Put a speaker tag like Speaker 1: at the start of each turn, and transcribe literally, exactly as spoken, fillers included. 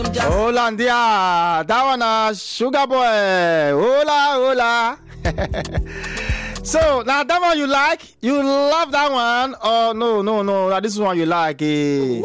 Speaker 1: Hollandia, that one uh, Sugar Boy. Hola, hola. So now that one you like, you love that one, or no, no, no, this one you like. Eh?